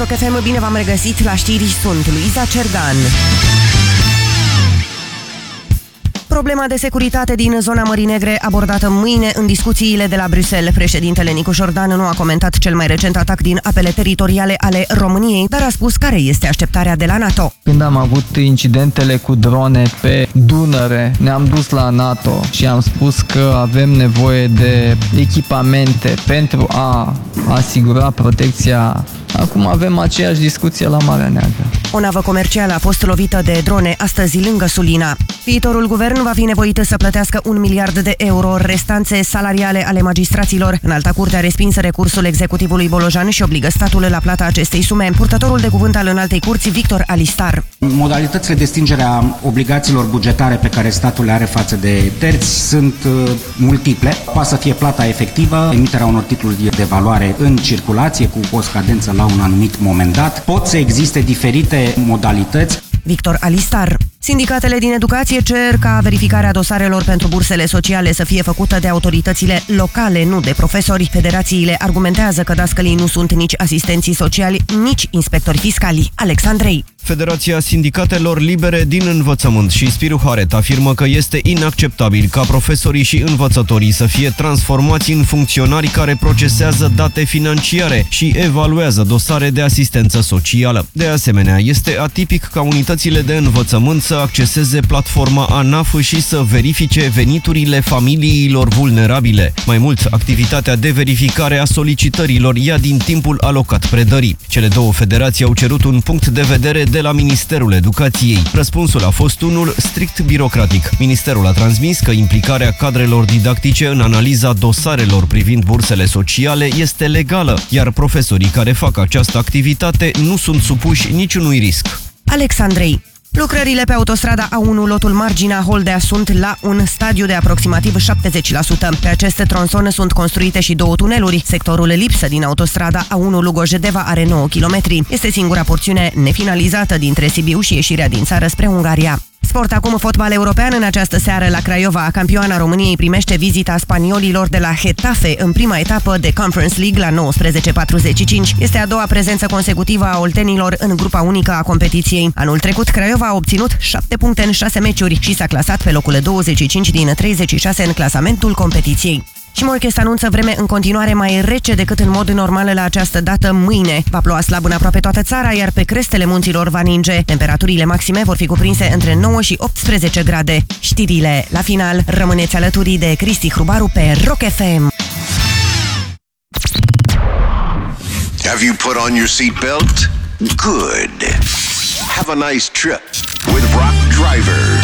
Rock FM, bine v-am regăsit la știri, sunt Luiza Cergan. Problema de securitate din zona Mării Negre abordată mâine în discuțiile de la Bruxelles. Președintele Nicu Jordan nu a comentat cel mai recent atac din apele teritoriale ale României, dar a spus care este așteptarea de la NATO. Când am avut incidentele cu drone pe Dunăre, ne-am dus la NATO și am spus că avem nevoie de echipamente pentru a asigura protecția. Acum avem aceeași discuție la Marea Neagră. O navă comercială a fost lovită de drone astăzi lângă Sulina. Viitorul guvern va fi nevoit să plătească 1 miliard de euro restanțe salariale ale magistraților. Înalta Curte a respins recursul executivului Bolojan și obligă statul la plata acestei sume. Purtătorul de cuvânt al Înaltei Curți, Victor Alistar. Modalitățile de stingere a obligațiilor bugetare pe care statul le are față de terți sunt multiple. Poate să fie plata efectivă, emiterea unor titluri de valoare în circulație cu o scadență la un anumit moment dat. Pot să existe diferite modalități. Victor Alistar. Sindicatele din educație cer ca verificarea dosarelor pentru bursele sociale să fie făcută de autoritățile locale, nu de profesori. Federațiile argumentează că dascălii nu sunt nici asistenții sociali, nici inspectori fiscali. Alex Andrei. Federația Sindicatelor Libere din Învățământ și Spiru Haret afirmă că este inacceptabil ca profesorii și învățătorii să fie transformați în funcționari care procesează date financiare și evaluează dosare de asistență socială. De asemenea, este atipic ca unitățile de învățământ să acceseze platforma ANAF și să verifice veniturile familiilor vulnerabile. Mai mult, activitatea de verificare a solicitărilor ia din timpul alocat predării. Cele două federații au cerut un punct de vedere de la Ministerul Educației. Răspunsul a fost unul strict birocratic. Ministerul a transmis că implicarea cadrelor didactice în analiza dosarelor privind bursele sociale este legală, iar profesorii care fac această activitate nu sunt supuși niciunui risc. Alex Andrei. Lucrările pe autostrada A1 lotul Marginea-Holdea sunt la un stadiu de aproximativ 70%. Pe acest tronson sunt construite și 2 tuneluri. Sectorul lipsă din autostrada A1 Lugojedeva are 9 km. Este singura porțiune nefinalizată dintre Sibiu și ieșirea din țară spre Ungaria. Sport acum, fotbal european. În această seară la Craiova, campioana României primește vizita spaniolilor de la Getafe în prima etapă de Conference League la 19:45. Este a doua prezență consecutivă a oltenilor în grupa unică a competiției. Anul trecut, Craiova a obținut 7 puncte în 6 meciuri și s-a clasat pe locul 25 din 36 în clasamentul competiției. Și Morchest anunță vreme în continuare mai rece decât în mod normal la această dată mâine. Va ploua slab în aproape toată țara, iar pe crestele munților va ninge. Temperaturile maxime vor fi cuprinse între 9 și 18 grade. Știrile la final. Rămâneți alături de Cristi Hrubaru pe Rock FM. Have you put on your seatbelt? Good. Have a nice trip with Rock Driver.